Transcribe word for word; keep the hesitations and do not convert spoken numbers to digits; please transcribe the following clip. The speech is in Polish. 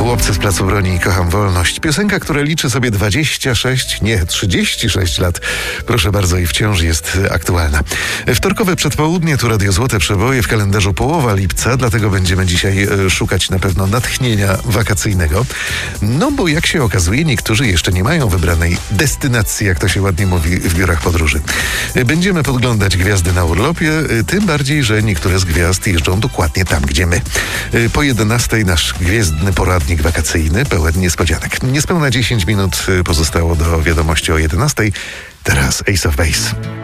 Chłopcy z Placu Broni, Kocham wolność. Piosenka, która liczy sobie dwadzieścia sześć, nie, trzydzieści sześć lat. Proszę bardzo, i wciąż jest aktualna. Wtorkowe przedpołudnie, tu Radio Złote Przeboje, w kalendarzu połowa lipca, dlatego będziemy dzisiaj szukać na pewno natchnienia wakacyjnego. No bo jak się okazuje, niektórzy jeszcze nie mają wybranej destynacji, jak to się ładnie mówi w biurach podróży. Będziemy podglądać gwiazdy na urlopie, tym bardziej, że niektóre z gwiazd jeżdżą dokładnie tam, gdzie my. Po jedenastej nasz gwiezdny poradnik wakacyjny, pełen niespodzianek. Niespełna dziesięć minut pozostało do wiadomości o jedenastej. Teraz Ace of Base.